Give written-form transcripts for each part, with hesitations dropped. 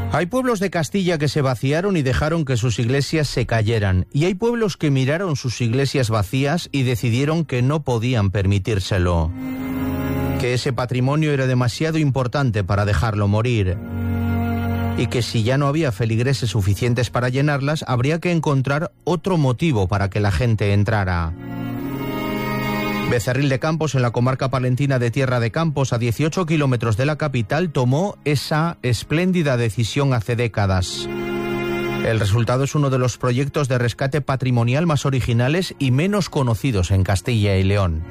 Hay pueblos de Castilla que se vaciaron y dejaron que sus iglesias se cayeran. Y hay pueblos que miraron sus iglesias vacías y decidieron que no podían permitírselo. Que ese patrimonio era demasiado importante para dejarlo morir. Y que si ya no había feligreses suficientes para llenarlas, habría que encontrar otro motivo para que la gente entrara. Becerril de Campos, en la comarca palentina de Tierra de Campos, a 18 kilómetros de la capital, tomó esa espléndida decisión hace décadas. El resultado es uno de los proyectos de rescate patrimonial más originales y menos conocidos en Castilla y León.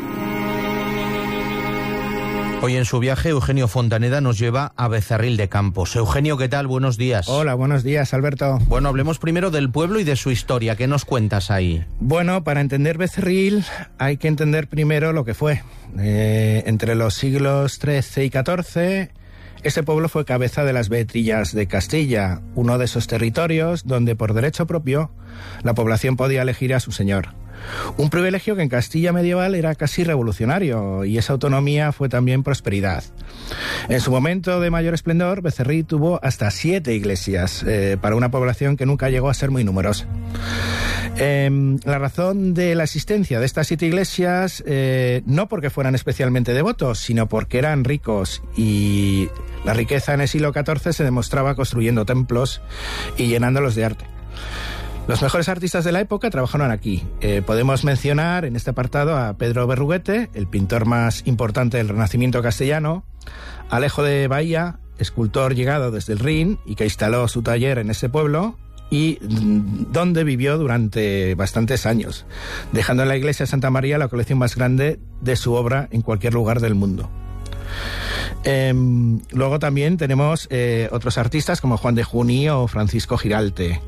Hoy en su viaje, Eugenio Fontaneda nos lleva a Becerril de Campos. Eugenio, ¿qué tal? Buenos días. Hola, buenos días, Alberto. Bueno, hablemos primero del pueblo y de su historia. ¿Qué nos cuentas ahí? Bueno, para entender Becerril hay que entender primero lo que fue. Entre los siglos XIII y XIV, este pueblo fue cabeza de las Vetrillas de Castilla, uno de esos territorios donde por derecho propio la población podía elegir a su señor. Un privilegio que en Castilla medieval era casi revolucionario, y esa autonomía fue también prosperidad. En su momento de mayor esplendor, Becerril tuvo hasta 7 iglesias, para una población que nunca llegó a ser muy numerosa. La razón de la existencia de estas 7 iglesias, no porque fueran especialmente devotos, sino porque eran ricos, y la riqueza en el siglo XIV se demostraba construyendo templos y llenándolos de arte. Los mejores artistas de la época trabajaron aquí. Podemos mencionar en este apartado a Pedro Berruguete, el pintor más importante del Renacimiento castellano, Alejo de Bahía, escultor llegado desde el Rin y que instaló su taller en ese pueblo y donde vivió durante bastantes años, dejando en la iglesia de Santa María la colección más grande de su obra en cualquier lugar del mundo. Luego también tenemos otros artistas como Juan de Juní o Francisco Giralte.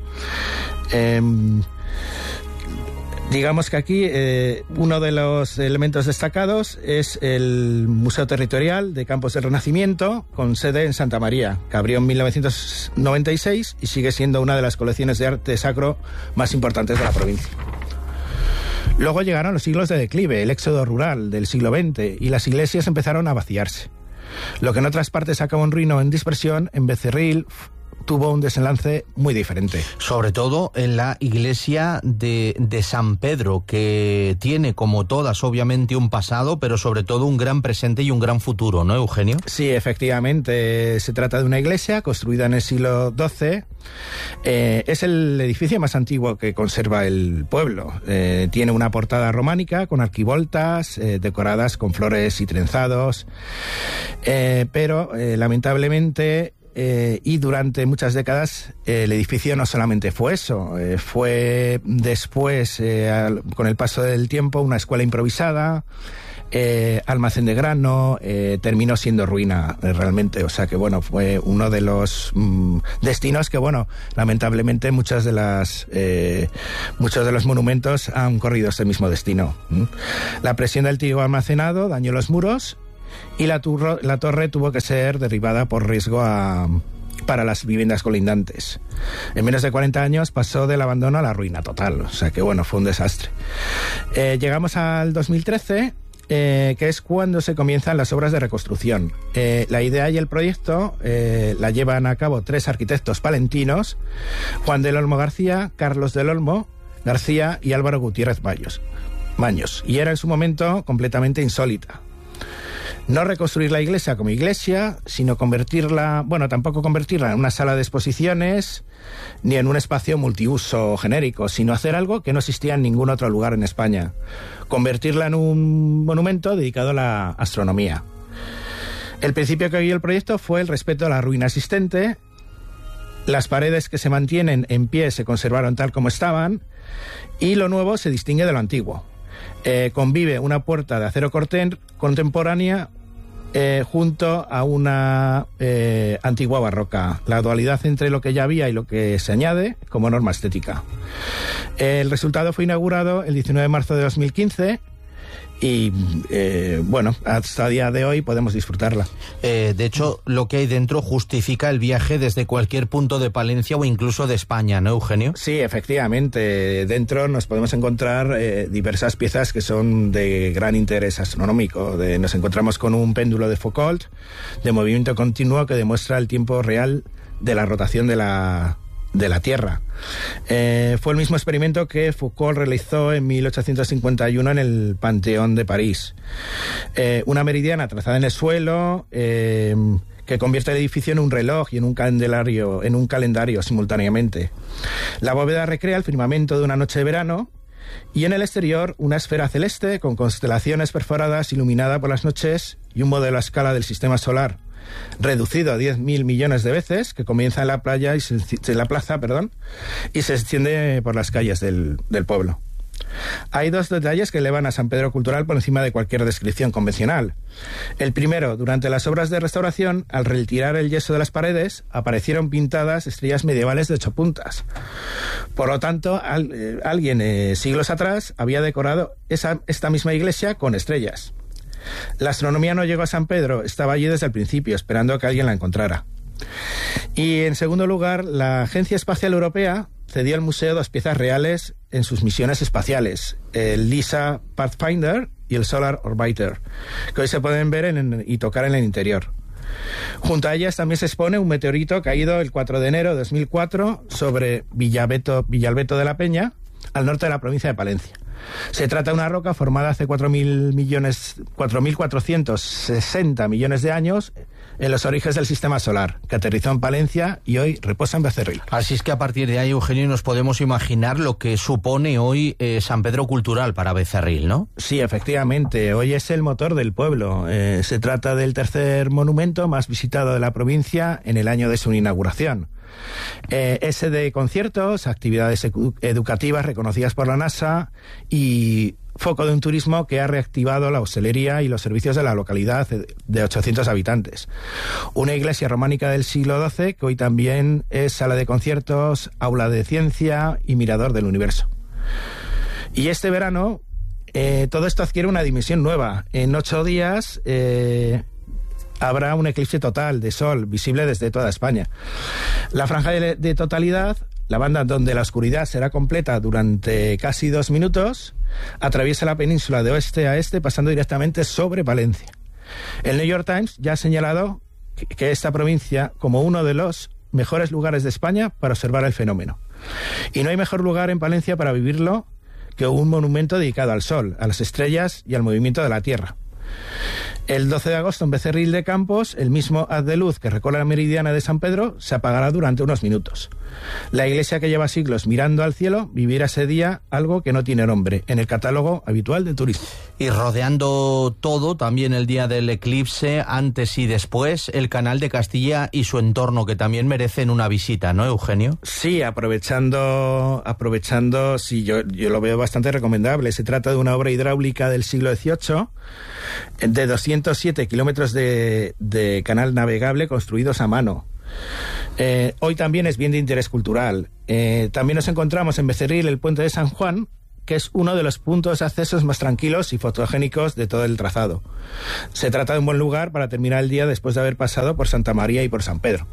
Digamos que aquí uno de los elementos destacados es el Museo Territorial de Campos del Renacimiento, con sede en Santa María, que abrió en 1996 y sigue siendo una de las colecciones de arte sacro más importantes de la provincia. Luego llegaron los siglos de declive, el éxodo rural del siglo XX, y las iglesias empezaron a vaciarse. Lo que en otras partes acabó en ruina o en dispersión, en Becerril tuvo un desenlace muy diferente. Sobre todo en la iglesia de San Pedro, que tiene, como todas, obviamente un pasado, pero sobre todo un gran presente y un gran futuro, ¿no, Eugenio? Sí, efectivamente. Se trata de una iglesia construida en el siglo XII. Es el edificio más antiguo que conserva el pueblo. Tiene una portada románica con arquivoltas decoradas con flores y trenzados. Pero lamentablemente, y durante muchas décadas, el edificio no solamente fue eso, fue después, con el paso del tiempo, una escuela improvisada, almacén de grano, terminó siendo ruina realmente. O sea que bueno, fue uno de los destinos que bueno, lamentablemente muchos de los monumentos han corrido ese mismo destino. La presión del antiguo almacenado dañó los muros y la torre tuvo que ser derribada por riesgo para las viviendas colindantes. En menos de 40 años pasó del abandono a la ruina total. O sea que bueno, fue un desastre. Llegamos al 2013, que es cuando se comienzan las obras de reconstrucción. La idea y el proyecto la llevan a cabo 3 arquitectos palentinos: Juan del Olmo García, Carlos del Olmo García y Álvaro Gutiérrez Maños. Y era en su momento completamente insólita. No reconstruir la iglesia como iglesia, sino tampoco convertirla en una sala de exposiciones ni en un espacio multiuso genérico, sino hacer algo que no existía en ningún otro lugar en España: convertirla en un monumento dedicado a la astronomía. El principio que guió el proyecto fue el respeto a la ruina existente. Las paredes que se mantienen en pie se conservaron tal como estaban, y lo nuevo se distingue de lo antiguo. Convive una puerta de acero contemporánea junto a una antigua barroca. La dualidad entre lo que ya había y lo que se añade como norma estética. El resultado fue inaugurado el 19 de marzo de 2015 y bueno, hasta el día de hoy podemos disfrutarla. De hecho, lo que hay dentro justifica el viaje desde cualquier punto de Palencia o incluso de España, ¿no, Eugenio? Sí, efectivamente. Dentro nos podemos encontrar diversas piezas que son de gran interés astronómico. Nos encontramos con un péndulo de Foucault de movimiento continuo que demuestra el tiempo real de la rotación de la Tierra. Fue el mismo experimento que Foucault realizó en 1851 en el Panteón de París. Una meridiana trazada en el suelo que convierte el edificio en un reloj y en un calendario simultáneamente. La bóveda recrea el firmamento de una noche de verano y en el exterior una esfera celeste con constelaciones perforadas iluminada por las noches y un modelo a escala del sistema solar reducido a 10.000 millones de veces, que comienza en la plaza y se extiende por las calles del pueblo. Hay dos detalles que elevan a San Pedro Cultural por encima de cualquier descripción convencional. El primero, durante las obras de restauración, al retirar el yeso de las paredes, aparecieron pintadas estrellas medievales de 8 puntas. Por lo tanto, alguien siglos atrás había decorado esta misma iglesia con estrellas. La astronomía no llegó a San Pedro, estaba allí desde el principio, esperando a que alguien la encontrara. Y en segundo lugar, la Agencia Espacial Europea cedió al museo 2 piezas reales en sus misiones espaciales, el LISA Pathfinder y el Solar Orbiter, que hoy se pueden ver y tocar en el interior. Junto a ellas también se expone un meteorito caído el 4 de enero de 2004 sobre Villalbeto de la Peña, al norte de la provincia de Palencia. Se trata de una roca formada hace 4.460 millones de años en los orígenes del sistema solar, que aterrizó en Palencia y hoy reposa en Becerril. Así es que a partir de ahí, Eugenio, nos podemos imaginar lo que supone hoy San Pedro Cultural para Becerril, ¿no? Sí, efectivamente. Hoy es el motor del pueblo. Se trata del tercer monumento más visitado de la provincia en el año de su inauguración. Es de conciertos, actividades educativas reconocidas por la NASA y foco de un turismo que ha reactivado la hostelería y los servicios de la localidad de 800 habitantes. Una iglesia románica del siglo XII que hoy también es sala de conciertos, aula de ciencia y mirador del universo. Y este verano todo esto adquiere una dimensión nueva. En 8 días habrá un eclipse total de sol visible desde toda España. La franja de totalidad, la banda donde la oscuridad será completa durante casi 2 minutos, atraviesa la península de oeste a este pasando directamente sobre Palencia. El New York Times ya ha señalado que esta provincia como uno de los mejores lugares de España para observar el fenómeno. Y no hay mejor lugar en Palencia para vivirlo que un monumento dedicado al sol, a las estrellas y al movimiento de la Tierra. El 12 de agosto en Becerril de Campos, el mismo haz de luz que recorre la meridiana de San Pedro se apagará durante unos minutos. La iglesia que lleva siglos mirando al cielo vivirá ese día algo que no tiene nombre en el catálogo habitual de turismo. Y rodeando todo, también el día del eclipse, antes y después, el Canal de Castilla y su entorno, que también merecen una visita, ¿no, Eugenio? Sí, aprovechando, sí, yo lo veo bastante recomendable. Se trata de una obra hidráulica del siglo XVIII, de 207 kilómetros de canal navegable construidos a mano. Hoy también es bien de interés cultural. También nos encontramos en Becerril el Puente de San Juan, que es uno de los puntos de accesos más tranquilos y fotogénicos de todo el trazado. Se trata de un buen lugar para terminar el día después de haber pasado por Santa María y por San Pedro.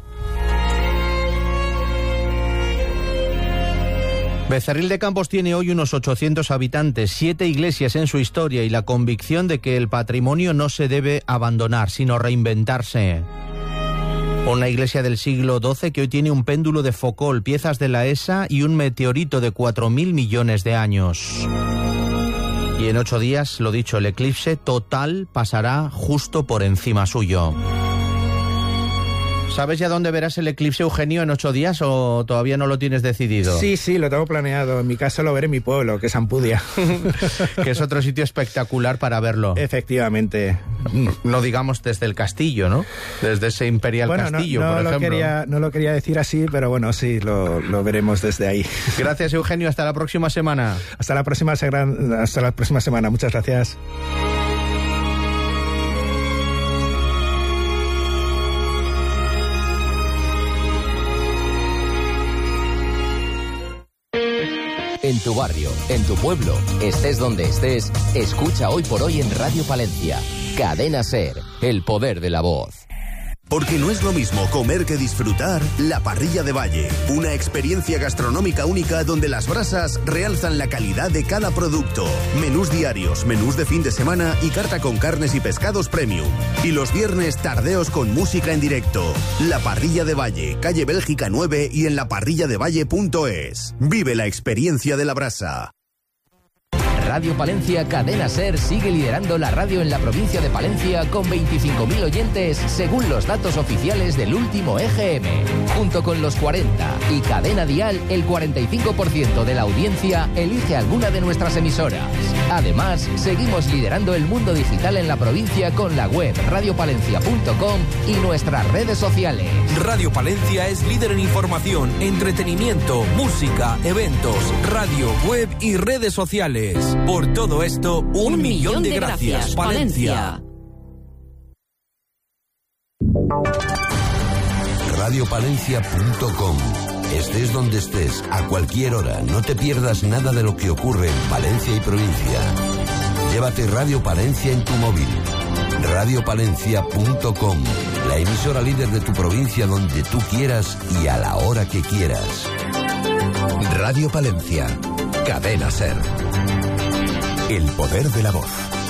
Becerril de Campos tiene hoy unos 800 habitantes, 7 iglesias en su historia y la convicción de que el patrimonio no se debe abandonar, sino reinventarse. Una iglesia del siglo XII que hoy tiene un péndulo de Foucault, piezas de la ESA y un meteorito de 4.000 millones de años. Y en 8 días, lo dicho, el eclipse total pasará justo por encima suyo. ¿Sabes ya dónde verás el eclipse, Eugenio, en 8 días o todavía no lo tienes decidido? Sí, lo tengo planeado. En mi caso lo veré en mi pueblo, que es Ampudia. Que es otro sitio espectacular para verlo. Efectivamente. No digamos desde el castillo, ¿no? Desde ese Imperial Castillo, por ejemplo. No lo quería decir así, pero bueno, sí, lo veremos desde ahí. Gracias, Eugenio. Hasta la próxima semana. Hasta la próxima semana. Muchas gracias. En tu barrio, en tu pueblo, estés donde estés, escucha Hoy por Hoy en Radio Palencia. Cadena SER, el poder de la voz. Porque no es lo mismo comer que disfrutar, La Parrilla de Valle. Una experiencia gastronómica única donde las brasas realzan la calidad de cada producto. Menús diarios, menús de fin de semana y carta con carnes y pescados premium. Y los viernes tardeos con música en directo. La Parrilla de Valle, calle Bélgica 9 y en laparrilladevalle.es. Vive la experiencia de la brasa. Radio Palencia Cadena SER sigue liderando la radio en la provincia de Palencia con 25.000 oyentes según los datos oficiales del último EGM. Junto con los 40 y Cadena Dial, el 45% de la audiencia elige alguna de nuestras emisoras. Además, seguimos liderando el mundo digital en la provincia con la web radiopalencia.com y nuestras redes sociales. Radio Palencia es líder en información, entretenimiento, música, eventos, radio, web y redes sociales. Por todo esto, un millón de gracias, Palencia. Radiopalencia.com. Estés donde estés, a cualquier hora, no te pierdas nada de lo que ocurre en Palencia y provincia. Llévate Radio Palencia en tu móvil. Radiopalencia.com. La emisora líder de tu provincia donde tú quieras y a la hora que quieras. Radio Palencia. Cadena SER. El poder de la voz.